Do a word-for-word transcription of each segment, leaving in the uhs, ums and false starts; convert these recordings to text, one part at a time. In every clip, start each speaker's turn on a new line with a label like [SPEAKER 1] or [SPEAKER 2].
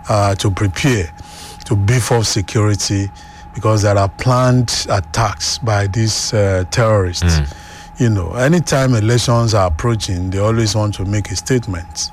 [SPEAKER 1] uh, to prepare, to beef up security, because there are planned attacks by these uh, terrorists. Mm. You know, anytime elections are approaching, they always want to make a statement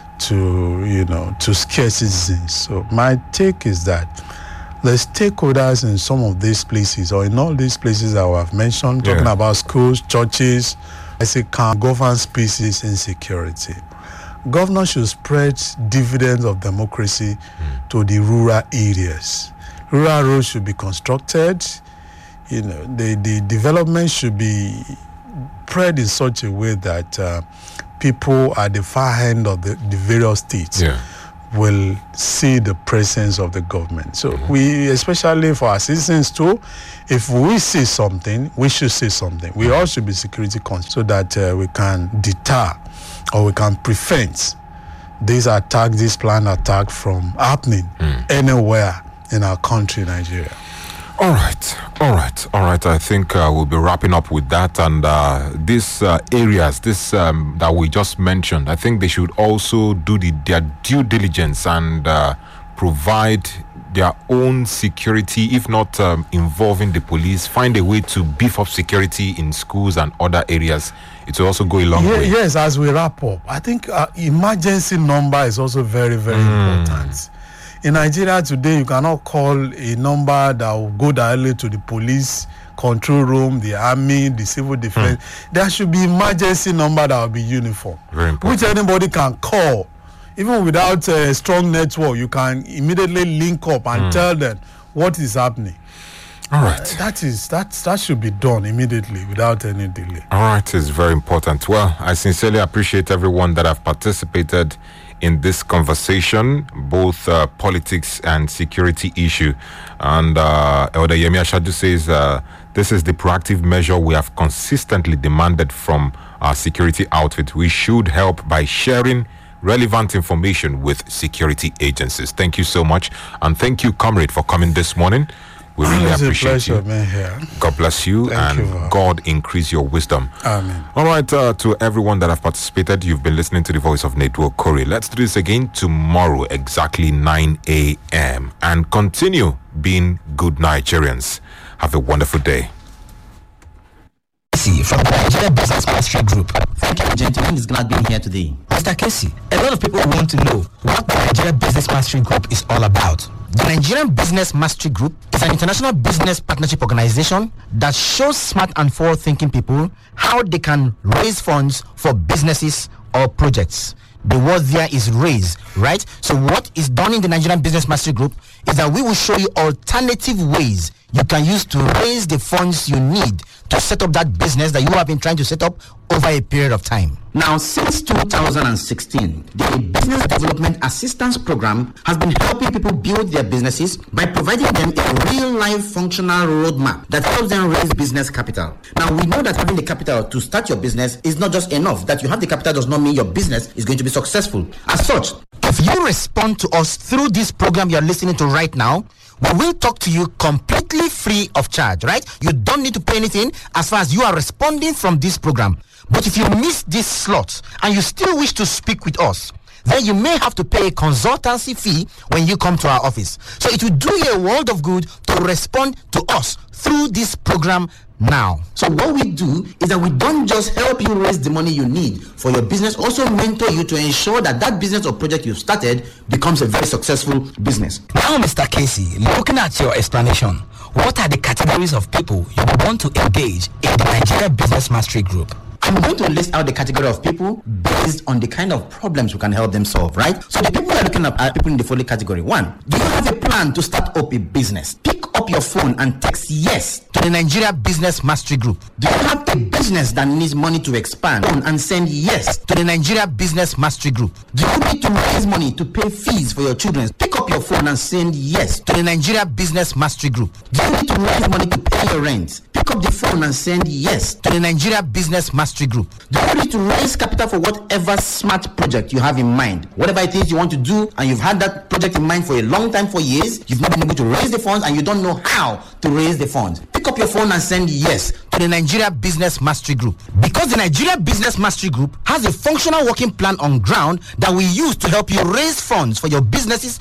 [SPEAKER 1] to, you know, to scare citizens. So my take is that the stakeholders in some of these places, or in all these places that we have mentioned, yeah. talking about schools, churches, I say can govern spaces in security. Governors should spread dividends of democracy mm. to the rural areas. Rural roads should be constructed. You know, the, the development should be spread in such a way that uh, people at the far end of the, the various states yeah. will see the presence of the government. So mm-hmm. we, especially for our citizens too, if we see something, we should say something. We all should be security conscious so that uh, we can deter or we can prevent this attack, this planned attack from happening mm. anywhere in our country, Nigeria.
[SPEAKER 2] All right, all right, all right. I think uh, we'll be wrapping up with that. And uh, these uh, areas, this um, that we just mentioned, I think they should also do the, their due diligence and uh, provide their own security, if not um, involving the police, find a way to beef up security in schools and other areas. It will also go a long
[SPEAKER 1] yeah,
[SPEAKER 2] way.
[SPEAKER 1] Yes, as we wrap up, I think uh, emergency number is also very, very mm. important. In Nigeria today, you cannot call a number that will go directly to the police control room, the army, the civil defense. Mm. There should be emergency number that will be uniform,
[SPEAKER 2] very important,
[SPEAKER 1] which anybody can call. Even without a strong network, you can immediately link up and mm. tell them what is happening.
[SPEAKER 2] All right.
[SPEAKER 1] Uh, that is that that should be done immediately without any delay.
[SPEAKER 2] All right, it's very important. Well, I sincerely appreciate everyone that have participated in this conversation, both uh, politics and security issue. And uh, Elder Yemi Ashadu says uh, this is the proactive measure we have consistently demanded from our security outfit. We should help by sharing relevant information with security agencies. Thank you so much. And thank you, Comrade, for coming this morning. We really
[SPEAKER 1] it's
[SPEAKER 2] appreciate
[SPEAKER 1] a pleasure,
[SPEAKER 2] you.
[SPEAKER 1] Man, here.
[SPEAKER 2] God bless you.
[SPEAKER 1] Thank
[SPEAKER 2] and
[SPEAKER 1] you,
[SPEAKER 2] God increase your wisdom.
[SPEAKER 1] Amen.
[SPEAKER 2] All right, uh, to everyone that have participated, you've been listening to the voice of Network Corey. Let's do this again tomorrow, exactly nine a.m. and continue being good Nigerians. Have a wonderful day.
[SPEAKER 3] From the Nigeria Business Mastery Group. Thank you, gentlemen. It's glad being here today. Mister Casey, a lot of people want to know what the Nigeria Business Mastery Group is all about. The Nigerian Business Mastery Group is an international business partnership organization that shows smart and forward-thinking people how they can raise funds for businesses or projects. The word there is raise, right? So what is done in the Nigerian Business Mastery Group is that we will show you alternative ways you can use to raise the funds you need to set up that business that you have been trying to set up over a period of time. Now, since two thousand sixteen, the Business Development Assistance Program has been helping people build their businesses by providing them a real-life functional roadmap that helps them raise business capital. Now, we know that having the capital to start your business is not just enough. That you have the capital does not mean your business is going to be successful. As such, if you respond to us through this program you're listening to right now, we will talk to you completely free of charge, right? You don't need to pay anything as far as you are responding from this program. But if you miss this slot and you still wish to speak with us, then you may have to pay a consultancy fee when you come to our office. So it will do you a world of good to respond to us through this program now. So what we do is that we don't just help you raise the money you need for your business, also mentor you to ensure that that business or project you've started becomes a very successful business. Now, Mister Casey, looking at your explanation, what are the categories of people you want to engage in the Nigeria Business Mastery Group? I'm going to list out the category of people based on the kind of problems we can help them solve, right? So the people we're looking at are people in the following category. One, do you have a plan to start up a business? Pick up your phone and text yes to the Nigeria Business Mastery Group. Do you have a business that needs money to expand? And send yes to the Nigeria Business Mastery Group. Do you need to raise money to pay fees for your children? Pick up your phone and send yes to the Nigeria Business Mastery Group. Do you need to raise money to pay your rent? Pick up the phone and send yes to the Nigeria Business Mastery Group. Do you need to raise capital for whatever smart project you have in mind? Whatever it is you want to do, and you've had that project in mind for a long time, for years, you've not been able to raise the funds and you don't know how to raise the funds. Pick up your phone and send yes to the Nigeria Business Mastery Group. Because the Nigeria Business Mastery Group has a functional working plan on ground that we use to help you raise funds for your businesses